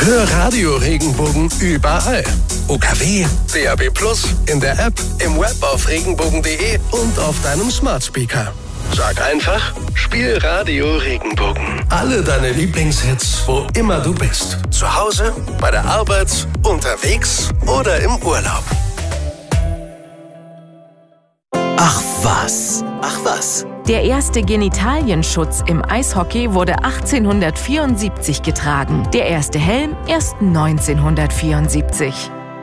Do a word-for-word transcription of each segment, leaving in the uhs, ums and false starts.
Hör Radio Regenbogen überall. O K W, D A B plus, in der App, im Web auf regenbogen punkt de und auf deinem Smart Speaker. Sag einfach, spiel Radio Regenbogen. Alle deine Lieblingshits, wo immer du bist. Zu Hause, bei der Arbeit, unterwegs oder im Urlaub. Ach was, ach was. Der erste Genitalienschutz im Eishockey wurde achtzehnhundertvierundsiebzig getragen. Der erste Helm erst neunzehnhundertvierundsiebzig.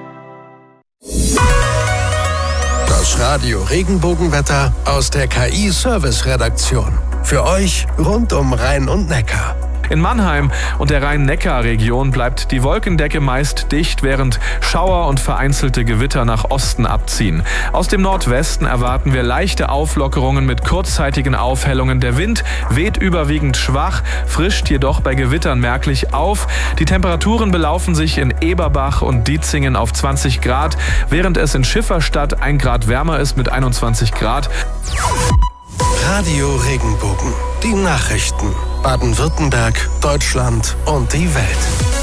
Das Radio Regenbogenwetter aus der K I-Service-Redaktion. Für euch rund um Rhein und Neckar. In Mannheim und der Rhein-Neckar-Region bleibt die Wolkendecke meist dicht, während Schauer und vereinzelte Gewitter nach Osten abziehen. Aus dem Nordwesten erwarten wir leichte Auflockerungen mit kurzzeitigen Aufhellungen. Der Wind weht überwiegend schwach, frischt jedoch bei Gewittern merklich auf. Die Temperaturen belaufen sich in Eberbach und Dietzingen auf zwanzig Grad, während es in Schifferstadt ein Grad wärmer ist mit einundzwanzig Grad. Radio Regenbogen. Die Nachrichten. Baden-Württemberg, Deutschland und die Welt.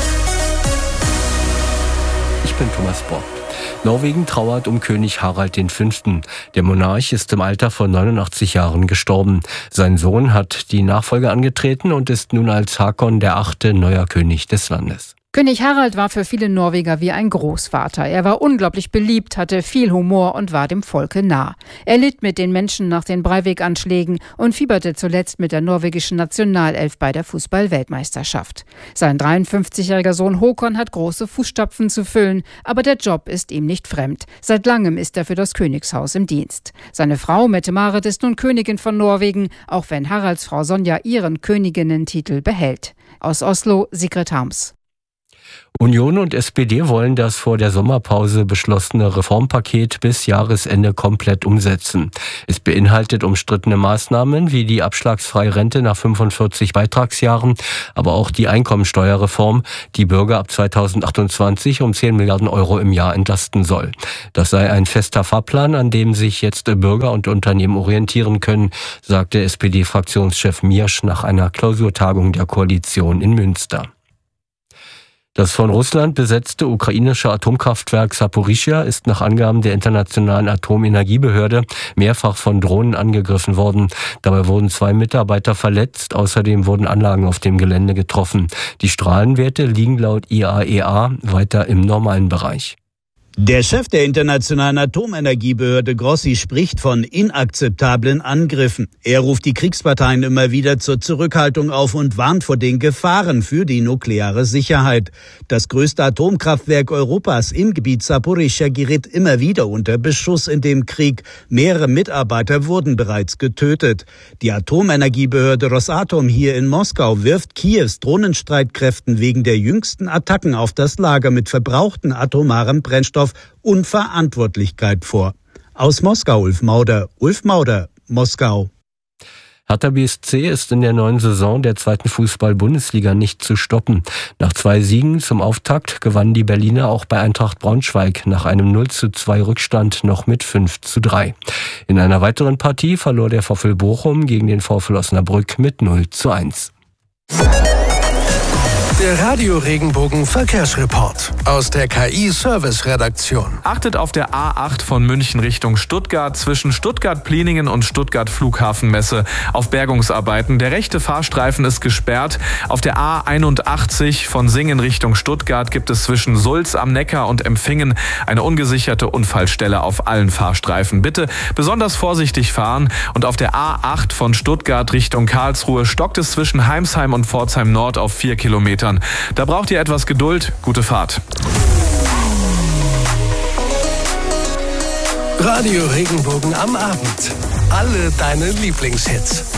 Ich bin Thomas Bock. Norwegen trauert um König Harald der Fünfte. Der Monarch ist im Alter von neunundachtzig Jahren gestorben. Sein Sohn hat die Nachfolge angetreten und ist nun als Hakon der Achte neuer König des Landes. König Harald war für viele Norweger wie ein Großvater. Er war unglaublich beliebt, hatte viel Humor und war dem Volke nah. Er litt mit den Menschen nach den Breivik-Anschlägen und fieberte zuletzt mit der norwegischen Nationalelf bei der Fußball-Weltmeisterschaft. Sein dreiundfünfzigjähriger Sohn Håkon hat große Fußstapfen zu füllen, aber der Job ist ihm nicht fremd. Seit langem ist er für das Königshaus im Dienst. Seine Frau Mette-Marit ist nun Königin von Norwegen, auch wenn Haralds Frau Sonja ihren Königinnentitel behält. Aus Oslo, Sigrid Harms. Union und S P D wollen das vor der Sommerpause beschlossene Reformpaket bis Jahresende komplett umsetzen. Es beinhaltet umstrittene Maßnahmen wie die abschlagsfreie Rente nach fünfundvierzig Beitragsjahren, aber auch die Einkommensteuerreform, die Bürger ab zweitausendachtundzwanzig um zehn Milliarden Euro im Jahr entlasten soll. Das sei ein fester Fahrplan, an dem sich jetzt Bürger und Unternehmen orientieren können, sagte S P D-Fraktionschef Miersch nach einer Klausurtagung der Koalition in Münster. Das von Russland besetzte ukrainische Atomkraftwerk Saporischschja ist nach Angaben der Internationalen Atomenergiebehörde mehrfach von Drohnen angegriffen worden. Dabei wurden zwei Mitarbeiter verletzt. Außerdem wurden Anlagen auf dem Gelände getroffen. Die Strahlenwerte liegen laut I A E A weiter im normalen Bereich. Der Chef der Internationalen Atomenergiebehörde Grossi spricht von inakzeptablen Angriffen. Er ruft die Kriegsparteien immer wieder zur Zurückhaltung auf und warnt vor den Gefahren für die nukleare Sicherheit. Das größte Atomkraftwerk Europas im Gebiet Saporischschja gerät immer wieder unter Beschuss in dem Krieg. Mehrere Mitarbeiter wurden bereits getötet. Die Atomenergiebehörde Rosatom hier in Moskau wirft Kiews Drohnenstreitkräften wegen der jüngsten Attacken auf das Lager mit verbrauchten atomarem Brennstoff Unverantwortlichkeit vor. Aus Moskau Ulf Mauder. Ulf Mauder, Moskau. Hertha B S C ist in der neuen Saison der zweiten Fußball-Bundesliga nicht zu stoppen. Nach zwei Siegen zum Auftakt gewannen die Berliner auch bei Eintracht Braunschweig nach einem null zu zwei Rückstand noch mit fünf zu drei. In einer weiteren Partie verlor der VfL Bochum gegen den VfL Osnabrück mit null zu eins. Der Radio Regenbogen Verkehrsreport aus der K I-Service-Redaktion. Achtet auf der A acht von München Richtung Stuttgart zwischen Stuttgart-Pliningen und Stuttgart-Flughafenmesse auf Bergungsarbeiten. Der rechte Fahrstreifen ist gesperrt. Auf der A einundachtzig von Singen Richtung Stuttgart gibt es zwischen Sulz am Neckar und Empfingen eine ungesicherte Unfallstelle auf allen Fahrstreifen. Bitte besonders vorsichtig fahren. Und auf der A acht von Stuttgart Richtung Karlsruhe stockt es zwischen Heimsheim und Pforzheim Nord auf vier Kilometern. Da braucht ihr etwas Geduld. Gute Fahrt. Radio Regenbogen am Abend. Alle deine Lieblingshits.